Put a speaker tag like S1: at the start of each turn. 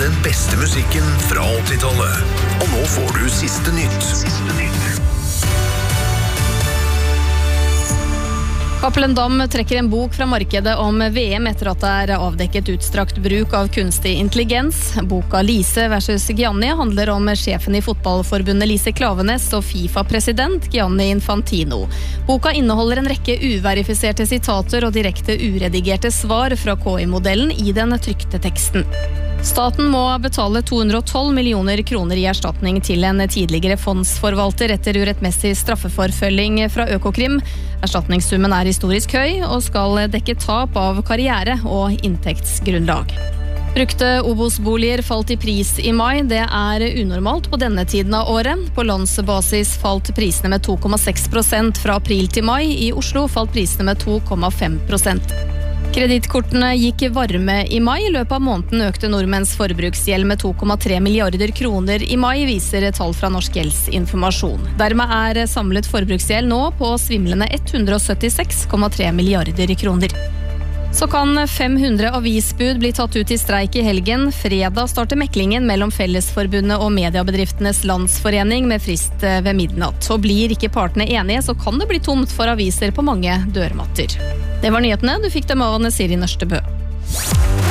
S1: Den beste musikken fra 80-tallet. Og nå får du siste nytt.
S2: Cappelen Damm trekker en bok fra markedet om VM etter at det avdekket utstrakt bruk av kunstig intelligens. Boka Lise versus Gianni handler om sjefen i fotballforbundet Lise Klaveness og FIFA-president Gianni Infantino. Boka inneholder en rekke uverifiserte sitater og direkte uredigerte svar fra KI-modellen i den trykte teksten. Staten må betale 212 millioner kroner i erstatning til en tidligere fondsforvalter etter urettmessig straffeforfølging fra Økokrim. Erstatningssummen historisk høy og skal dekke tap av karriere og inntektsgrunnlag. Brukte Obos-boliger falt i pris i mai. Det unormalt på denne tiden av året. På landsbasis falt prisene med 2,6% fra april til mai. I Oslo falt prisene med 2,5%. Kredittkortene gikk varme i mai. I løpet av måneden økte nordmenns forbruksgjeld med 2,3 milliarder kroner i mai, viser tall fra Norsk Gjeldsinformasjon. Dermed samlet forbruksgjeld nå på svimlende 176,3 milliarder kroner. Så kan 500 avisbud bli tatt ut i streik i helgen. Fredag starter meklingen mellom Fellesforbundet og Mediebedriftenes Landsforening med frist ved midnatt. Og blir ikke partene enige, så kan det bli tomt for aviser på mange dørmatter. Det var nyhetene. Du fikk dem av Anne Siri Nørstebø.